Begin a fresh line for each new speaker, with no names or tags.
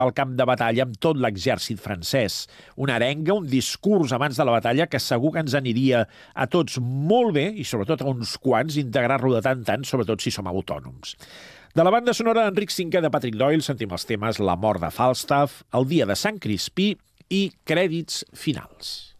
al camp de batalla amb tot l'exèrcit francès. Una arenga, un discurs abans de la batalla que segur que ens aniria a tots molt bé, i sobretot a uns quants, integrar-lo de tant en tant, sobretot si som autònoms. De la banda sonora d'Enric V de Patrick Doyle sentim els temes La mort de Falstaff, El dia de Sant Crispí i Crèdits finals.